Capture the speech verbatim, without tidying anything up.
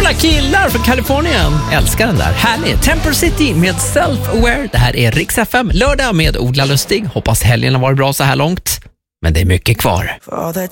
Coola killar från Kalifornien. Älskar den där. Härlig. Temper City med Self-Aware. Det här är Rix F M. Lördag med Ola Lustig. Hoppas helgen har varit bra så här långt. Men det är mycket kvar.